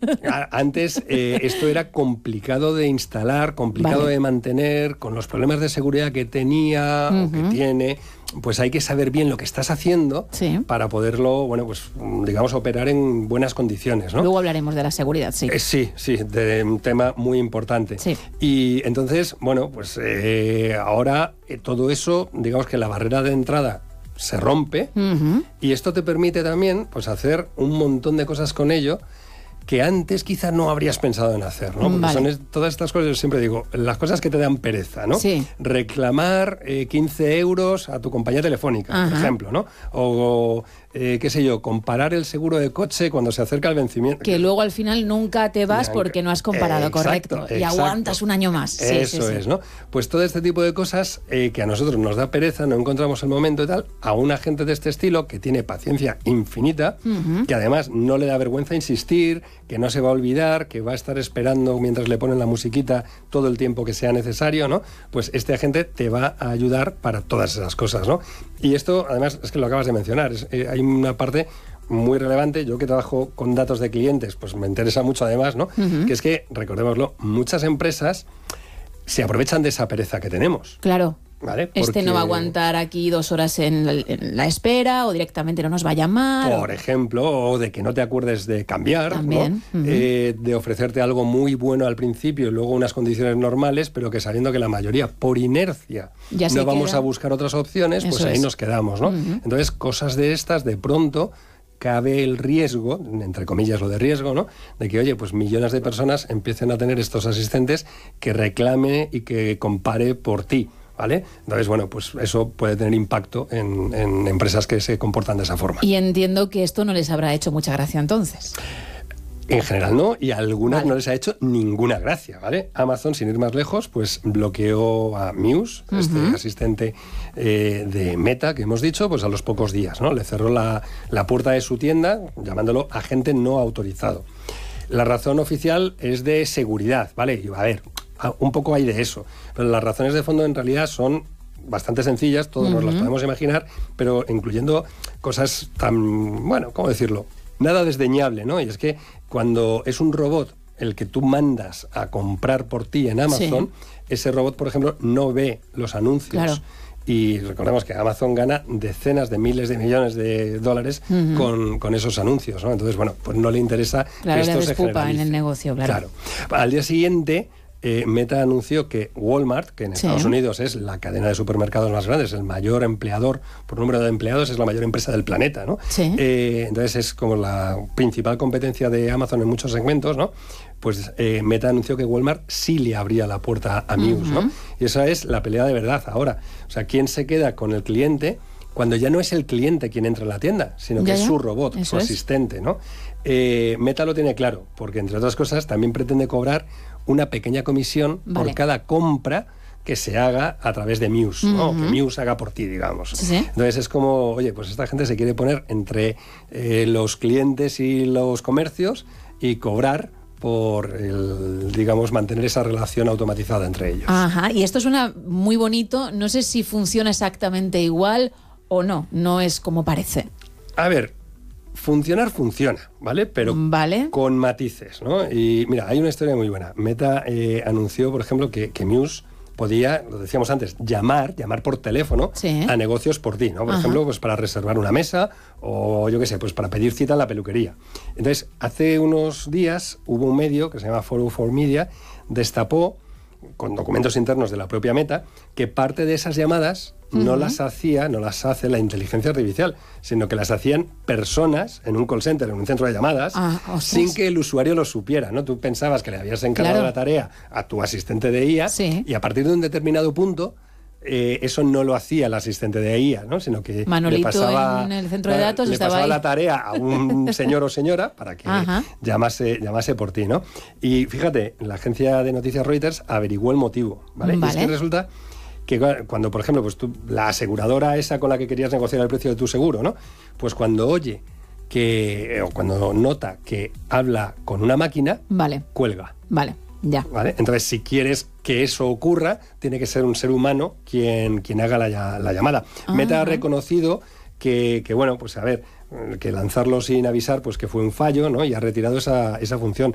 Antes esto era complicado de instalar, complicado de mantener, con los problemas de seguridad que tenía o que tiene. Pues hay que saber bien lo que estás haciendo para poderlo, bueno, pues digamos, operar en buenas condiciones, ¿no? Luego hablaremos de la seguridad, sí. Sí, de un tema muy importante. Sí. Y entonces, bueno, pues ahora todo eso, digamos que la barrera de entrada se rompe y esto te permite también, pues, hacer un montón de cosas con ello que antes quizá no habrías pensado en hacer, ¿no? Porque son todas estas cosas, yo siempre digo, las cosas que te dan pereza, ¿no? Sí. Reclamar 15 euros a tu compañía telefónica, por ejemplo, ¿no? O, qué sé yo, comparar el seguro de coche cuando se acerca el vencimiento. Que luego al final nunca te vas porque no has comparado, correcto. Y aguantas un año más. Sí, Eso es, ¿no? Pues todo este tipo de cosas que a nosotros nos da pereza, no encontramos el momento y tal, a una gente de este estilo que tiene paciencia infinita, que además no le da vergüenza insistir, que no se va a olvidar, que va a estar esperando mientras le ponen la musiquita todo el tiempo que sea necesario, ¿no? Pues este agente te va a ayudar para todas esas cosas, ¿no? Y esto, además, es que lo acabas de mencionar, hay una parte muy relevante. Yo que trabajo con datos de clientes, pues me interesa mucho además, ¿no? Que es que, recordémoslo, muchas empresas se aprovechan de esa pereza que tenemos. Claro. ¿Vale? Porque no va a aguantar aquí 2 horas en la espera, o directamente no nos va a llamar. Por ejemplo, o de que no te acuerdes de cambiar, también, ¿no? De ofrecerte algo muy bueno al principio y luego unas condiciones normales, pero que sabiendo que la mayoría, por inercia, no vamos a buscar otras opciones, pues ahí nos quedamos, ¿no? Entonces, cosas de estas, de pronto, cabe el riesgo, entre comillas lo de riesgo, ¿no? De que, oye, pues millones de personas empiecen a tener estos asistentes que reclame y que compare por ti, ¿vale? Entonces, bueno, pues eso puede tener impacto en empresas que se comportan de esa forma. Y entiendo que esto no les habrá hecho mucha gracia entonces. En general no, y a algunas no les ha hecho ninguna gracia, ¿vale? Amazon, sin ir más lejos, pues bloqueó a Muse, este asistente de Meta que hemos dicho, pues a los pocos días, ¿no? Le cerró la puerta de su tienda, llamándolo agente no autorizado. La razón oficial es de seguridad, ¿vale? Y a ver, un poco hay de eso, pero las razones de fondo en realidad son bastante sencillas, todos nos las podemos imaginar, pero incluyendo cosas tan, bueno, ¿cómo decirlo? Nada desdeñable, ¿no? Y es que cuando es un robot el que tú mandas a comprar por ti en Amazon, ese robot, por ejemplo, no ve los anuncios. Claro. Y recordemos que Amazon gana decenas de miles de millones de dólares con esos anuncios, ¿no? Entonces, bueno, pues no le interesa que esto se generalice en el negocio, claro. Al día siguiente, Meta anunció que Walmart, que en Estados Unidos es la cadena de supermercados más grande, es el mayor empleador por número de empleados, es la mayor empresa del planeta, ¿no? Entonces es como la principal competencia de Amazon en muchos segmentos, ¿no? Pues Meta anunció que Walmart sí le abría la puerta a Muse, ¿no? Y esa es la pelea de verdad ahora. O sea, ¿quién se queda con el cliente cuando ya no es el cliente quien entra en la tienda, sino que es su robot, su asistente, ¿no? Meta lo tiene claro, porque entre otras cosas también pretende cobrar una pequeña comisión por cada compra que se haga a través de Muse, ¿no? Que Muse haga por ti, digamos. Entonces es como, oye, pues esta gente se quiere poner entre los clientes y los comercios y cobrar por, digamos, mantener esa relación automatizada entre ellos. Ajá, y esto suena muy bonito, no sé si funciona exactamente igual o no es como parece. A ver, funcionar funciona, ¿vale? Pero con matices, ¿no? Y mira, hay una historia muy buena. Meta anunció, por ejemplo, que Muse podía, lo decíamos antes, llamar por teléfono a negocios por ti, ¿no? Por ejemplo, pues para reservar una mesa o yo qué sé, pues para pedir cita en la peluquería. Entonces, hace unos días hubo un medio que se llama 404 Media, destapó con documentos internos de la propia Meta que parte de esas llamadas no las hace la inteligencia artificial, sino que las hacían personas en un call center, en un centro de llamadas, sin que el usuario lo supiera, ¿no? Tú pensabas que le habías encargado la tarea a tu asistente de IA y a partir de un determinado punto eso no lo hacía el asistente de IA, ¿no? Sino que Manolito le pasaba, en el centro de datos le estaba pasaba ahí la tarea a un señor o señora para que llamase por ti, ¿no? Y fíjate, la agencia de noticias Reuters averiguó el motivo, ¿vale? Y es que resulta que cuando, por ejemplo, pues tú, la aseguradora esa con la que querías negociar el precio de tu seguro, ¿no? Pues cuando oye o cuando nota que habla con una máquina, cuelga. Ya. ¿Vale? Entonces, si quieres que eso ocurra, tiene que ser un ser humano quien haga la llamada. Meta ha reconocido que, bueno, pues a ver, que lanzarlo sin avisar, pues que fue un fallo, ¿no? Y ha retirado esa función.